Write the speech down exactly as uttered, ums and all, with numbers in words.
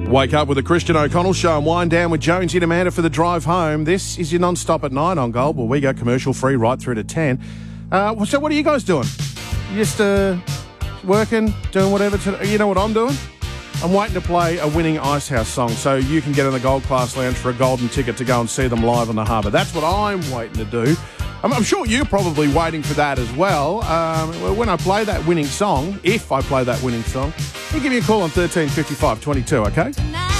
Wake up with the Christian O'Connell Show and wind down with Jonesy and Amanda for the drive home. This is your non-stop at nine on Gold, where we go commercial-free right through to ten. Uh, so what are you guys doing? You just uh, working, doing whatever? To, you know what I'm doing? I'm waiting to play a winning Icehouse song so you can get in the Gold Class Lounge for a golden ticket to go and see them live on the harbour. That's what I'm waiting to do. I'm, I'm sure you're probably waiting for that as well. Um, when I play that winning song, if I play that winning song, you give me a call on thirteen fifty-five twenty-two, okay?